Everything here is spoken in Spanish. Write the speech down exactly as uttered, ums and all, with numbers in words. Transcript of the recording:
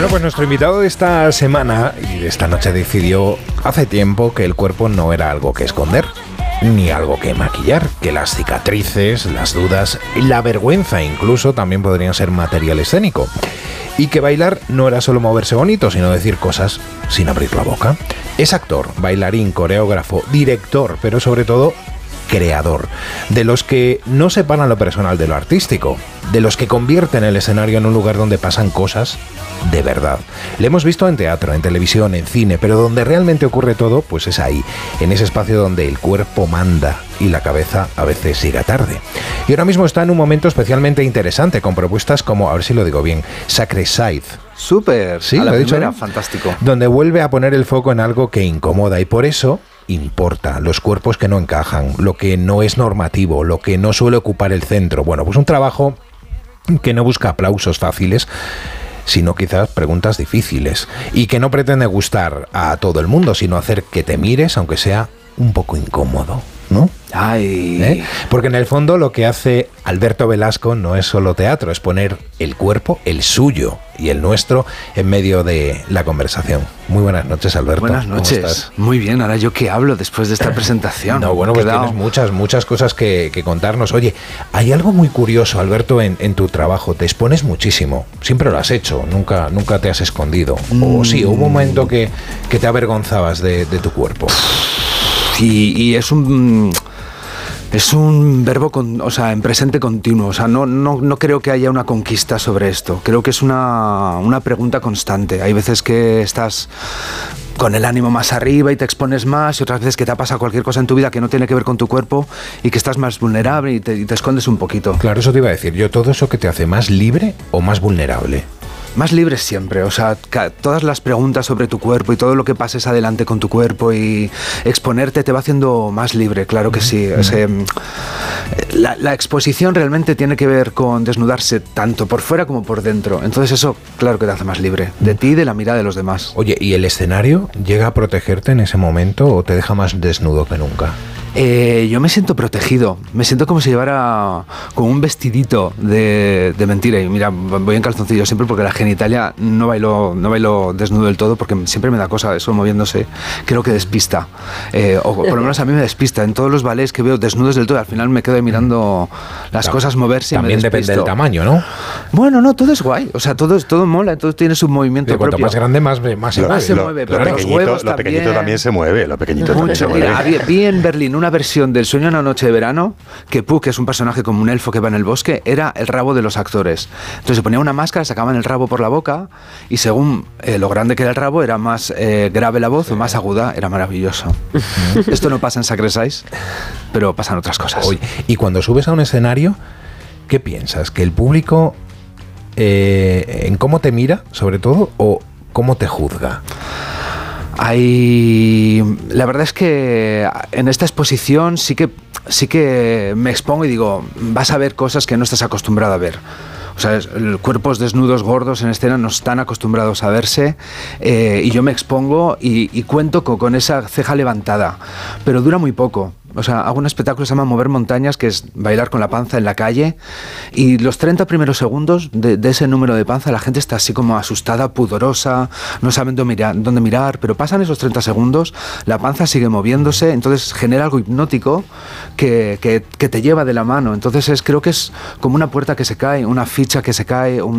Bueno, pues nuestro invitado de esta semana y de esta noche decidió hace tiempo que el cuerpo no era algo que esconder, ni algo que maquillar, que las cicatrices, las dudas, la vergüenza incluso también podrían ser material escénico. Y que bailar no era solo moverse bonito, sino decir cosas sin abrir la boca. Es actor, bailarín, coreógrafo, director, pero sobre todo creador, de los que no separan lo personal de lo artístico, de los que convierten el escenario en un lugar donde pasan cosas de verdad. Le hemos visto en teatro, en televisión, en cine, pero donde realmente ocurre todo, pues es ahí, en ese espacio donde el cuerpo manda y la cabeza a veces llega tarde. Y ahora mismo está en un momento especialmente interesante, con propuestas como, a ver si lo digo bien, Sacred Side. Súper, sí, a la lo he dicho, primera, ¿no? fantástico. Donde vuelve a poner el foco en algo que incomoda y por eso importa, los cuerpos que no encajan, lo que no es normativo, lo que no suele ocupar el centro. Bueno, pues un trabajo que no busca aplausos fáciles, sino quizás preguntas difíciles, y que no pretende gustar a todo el mundo, sino hacer que te mires, aunque sea un poco incómodo, ¿no? Ay. ¿Eh? Porque en el fondo lo que hace Alberto Velasco no es solo teatro, es poner el cuerpo, el suyo y el nuestro, en medio de la conversación. Muy buenas noches, Alberto. Buenas noches. ¿Cómo estás? Muy bien, ahora yo qué hablo después de esta presentación. No, bueno, pues Quedado... tienes muchas, muchas cosas que, que contarnos. Oye, hay algo muy curioso, Alberto, en, en tu trabajo. Te expones muchísimo. Siempre lo has hecho, nunca, nunca te has escondido. Mm. O sí, hubo un momento que, que te avergonzabas de, de tu cuerpo. Y, y es un... Es un verbo, con, o sea, en presente continuo. O sea, no, no, no creo que haya una conquista sobre esto. Creo que es una, una pregunta constante. Hay veces que estás con el ánimo más arriba y te expones más, y otras veces que te ha pasado cualquier cosa en tu vida que no tiene que ver con tu cuerpo y que estás más vulnerable y te, y te escondes un poquito. Claro, eso te iba a decir yo. ¿Todo eso que te hace más libre o más vulnerable? Más libre siempre, o sea, todas las preguntas sobre tu cuerpo y todo lo que pases adelante con tu cuerpo y exponerte te va haciendo más libre, claro que sí. O sea, la, la exposición realmente tiene que ver con desnudarse tanto por fuera como por dentro, entonces eso claro que te hace más libre, de ti y de la mirada de los demás. Oye, ¿y el escenario llega a protegerte en ese momento o te deja más desnudo que nunca? Eh, yo me siento protegido, me siento como si llevara como un vestidito de, de mentira. Y mira, voy en calzoncillo siempre porque la genitalia no bailo, no bailo desnudo del todo porque siempre me da cosa eso moviéndose, creo que despista, eh, o por lo menos a mí me despista. En todos los ballets que veo desnudos del todo, al final me quedo ahí mirando las También, cosas moverse y también me despisto. Depende del tamaño, ¿no? Bueno, no, todo es guay, o sea, todo, todo mola, todo tiene su movimiento de cuanto propio. Más grande, más, más se lo, mueve. se mueve, pero lo los pequeñito, huevos lo también. pequeñito también se mueve, lo pequeñito Mucho. también se mueve. Mira, vi, vi en Berlín una versión del Sueño una noche de verano, que Puck, que es un personaje como un elfo que va en el bosque, era el rabo de los actores. Entonces se ponía una máscara, sacaban el rabo por la boca y según eh, lo grande que era el rabo, era más eh, grave la voz, sí, o más aguda, era maravilloso. Esto no pasa en Sacred Side, pero pasan otras cosas. Oye, y cuando subes a un escenario, ¿qué piensas? ¿Que el público eh, en cómo te mira, sobre todo, o cómo te juzga? Hay... La verdad es que en esta exposición sí que, sí que me expongo y digo, vas a ver cosas que no estás acostumbrado a ver. O sea, cuerpos desnudos gordos en escena no están acostumbrados a verse, eh, y yo me expongo y, y cuento con, con esa ceja levantada, pero dura muy poco. O sea, hago un espectáculo que se llama Mover Montañas, que es bailar con la panza en la calle, y los treinta primeros segundos de, de ese número de panza la gente está así como asustada, pudorosa, no saben dónde mirar, dónde mirar, pero pasan esos treinta segundos, la panza sigue moviéndose, entonces genera algo hipnótico que, que, que te lleva de la mano. Entonces es, creo que es como una puerta que se cae, una ficha que se cae, un